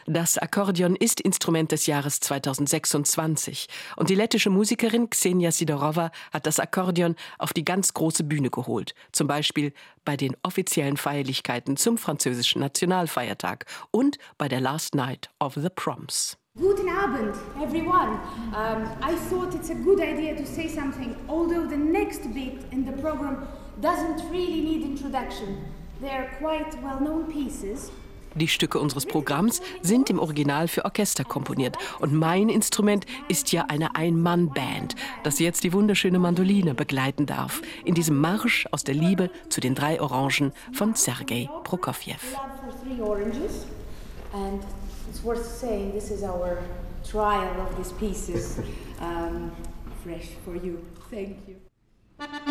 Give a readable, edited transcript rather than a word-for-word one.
Das Akkordeon ist Instrument des Jahres 2026 und die lettische Musikerin Ksenia Sidorova hat das Akkordeon auf die ganz große Bühne geholt, zum Beispiel bei den offiziellen Feierlichkeiten zum französischen Nationalfeiertag und bei der Last Night of the Proms. Guten Abend, everyone. I thought it's a good idea to say something, although the next bit in the program doesn't really need introduction. They're quite well-known pieces. Die Stücke unseres Programms sind im Original für Orchester komponiert. Und mein Instrument ist ja eine Ein-Mann-Band, das jetzt die wunderschöne Mandoline begleiten darf. In diesem Marsch aus der Liebe zu den 3 Orangen von Sergei Prokofjew. And it's worth saying this is our trial of these pieces, fresh for you. Thank you.